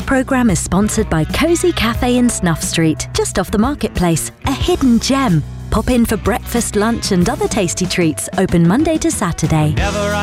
programme is sponsored by Cosy Cafe in Snuff Street, just off the marketplace. A hidden gem. Pop in for breakfast, lunch and other tasty treats. Open Monday to Saturday.